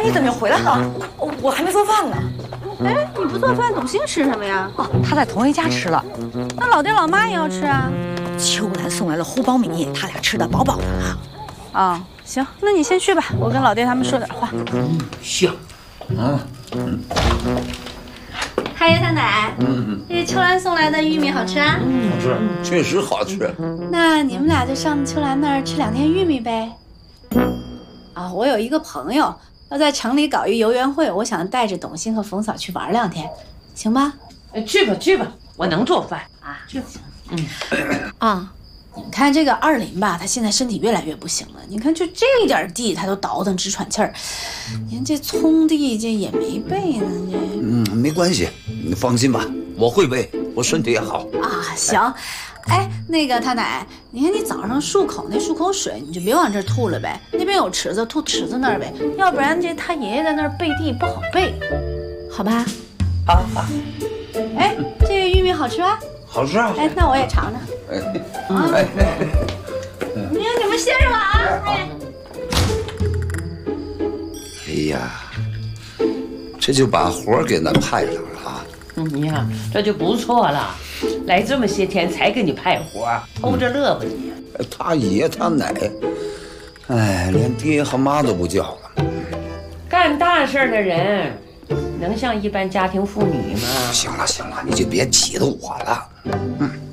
你怎么又回来了？我还没做饭呢。 哎，你不做饭，董卿吃什么呀？ 哦，他在同一家吃了。 那老爹老妈也要吃啊？ 秋兰送来了糊苞米，他俩吃的饱饱的了。 哦，行，那你先去吧，我跟老爹他们说点话。 行。 太爷太奶，这秋兰送来的玉米好吃啊？ 好吃，确实好吃。 那你们俩就上秋兰那儿吃2天玉米呗。啊，我有一个朋友要在城里搞一游园会，我想带着董卿和冯嫂去玩2天，行吧？ 去吧去吧，我能做饭啊，去吧。 啊，你们看这个二林吧，他现在身体越来越不行了。你看就这点地，他都倒腾直喘气儿。您这葱地这也没备呢，这。 没关系，你放心吧，我会背，我身体也好。 啊，行。哎，那个他奶，你看你早上漱口那漱口水，你就别往这儿吐了呗。那边有池子，吐池子那儿呗，要不然这他爷爷在那儿背地不好背，好吧？ 好。 哎，这个玉米好吃吧？ 好吃啊！ 哎，那我也尝尝。你们歇着吧啊！ 哎呀，这就把活给咱派上了啊！ 你看这就不错了，来这么些天才给你派活，偷着乐吧你。 他爷他奶，哎，连爹和妈都不叫了。 干大事的人，能像一般家庭妇女吗？ 行了，你就别挤得我了。